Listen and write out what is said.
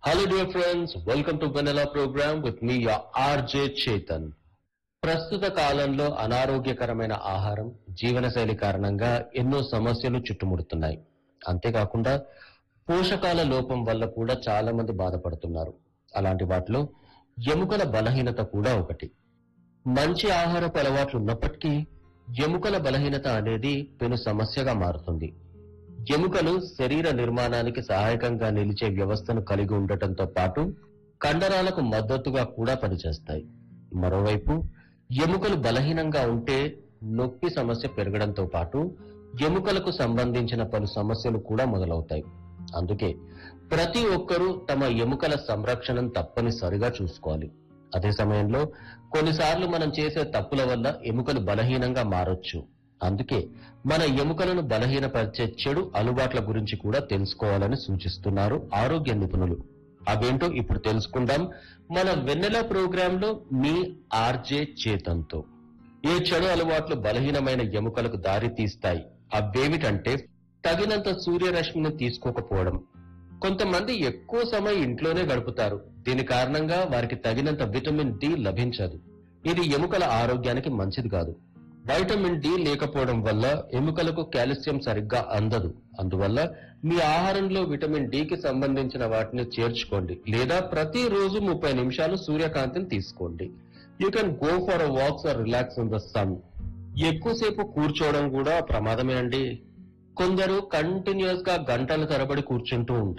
Hello dear friends, welcome to Vanilla program with me your RJ Chetan. ప్రస్తుత కాలంలో అనారోగ్యకరమైన ఆహారం, జీవనశైలి కారణంగా ఎన్నో సమస్యలు చుట్టుముడుతున్నాయి. అంతేకాకుండా పోషకాల లోపం వల్ల కూడా చాలా మంది బాధపడుతున్నారు. అలాంటి వాటిలో ఎముకల బలహీనత కూడా ఒకటి. మంచి ఆహారపు అలవాట్లు ఉన్నప్పటికీ ఎముకల బలహీనత అనేది పెను సమస్యగా మారుతుంది. ఎముకలు శరీర నిర్మాణానికి సహాయకంగా నిలిచే వ్యవస్థను కలిగి ఉండటంతో పాటు కండరాలకు మద్దతుగా కూడా పనిచేస్తాయి. మరోవైపు ఎముకలు బలహీనంగా ఉంటే నొప్పి సమస్య పెరగడంతో పాటు ఎముకలకు సంబంధించిన పలు సమస్యలు కూడా మొదలవుతాయి. అందుకే ప్రతి ఒక్కరూ తమ ఎముకల సంరక్షణను తప్పనిసరిగా చూసుకోవాలి. అదే సమయంలో కొన్నిసార్లు మనం చేసే తప్పుల వల్ల ఎముకలు బలహీనంగా మారొచ్చు. అందుకే మన ఎముకలను బలహీనపరిచే చెడు అలవాట్ల గురించి కూడా తెలుసుకోవాలని సూచిస్తున్నారు ఆరోగ్య నిపుణులు. అవేంటో ఇప్పుడు తెలుసుకుందాం మన వెన్నెల ప్రోగ్రామ్ లో మీ ఆర్జే చేతన్తో. ఏ చెడు అలవాట్లు బలహీనమైన ఎముకలకు దారి తీస్తాయి అవేమిటంటే తగినంత సూర్యరశ్మిని తీసుకోకపోవడం. కొంతమంది ఎక్కువ సమయం ఇంట్లోనే గడుపుతారు. దీని కారణంగా వారికి తగినంత విటమిన్ డి లభించదు. ఇది ఎముకల ఆరోగ్యానికి మంచిది కాదు. వైటమిన్ డి లేకపోవడం వల్ల ఎముకలకు కాల్షియం సరిగ్గా అందదు. అందువల్ల మీ ఆహారంలో విటమిన్ డి కి సంబంధించిన వాటిని చేర్చుకోండి, లేదా ప్రతిరోజు 30 నిమిషాలు సూర్యకాంతిని తీసుకోండి. You can go for a wax are relax in the sun. ఎక్కువసేపు కూర్చోవడం కూడా ప్రమాదమే అండి. కొందరు కంటిన్యూస్ గా గంటల తరబడి కూర్చుంటూ ఉంటారు.